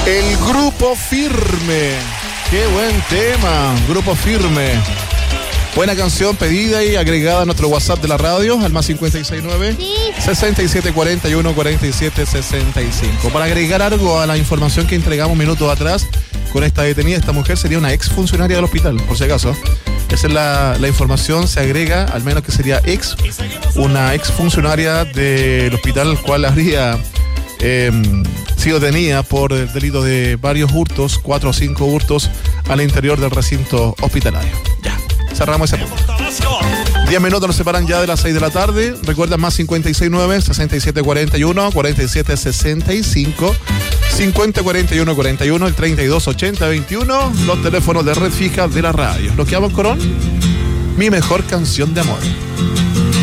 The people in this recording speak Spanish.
El Grupo Firme. Qué buen tema, Grupo Firme. Buena canción pedida y agregada a nuestro WhatsApp de la radio, al más 569 6741 4765. Para agregar algo a la información que entregamos minutos atrás con esta detenida, esta mujer sería una ex funcionaria del hospital, por si acaso. Esa es la información, se agrega, al menos que sería una ex funcionaria del hospital, el cual habría sido detenida por el delito de varios hurtos, 4 o 5 hurtos al interior del recinto hospitalario. Ya, cerramos ese punto. 10 minutos nos separan ya de las 6 de la tarde. Recuerda, más 569 6741 4765 504141, el 328021, los teléfonos de red fija de la radio. Nos quedamos con Mi Mejor Canción de Amor.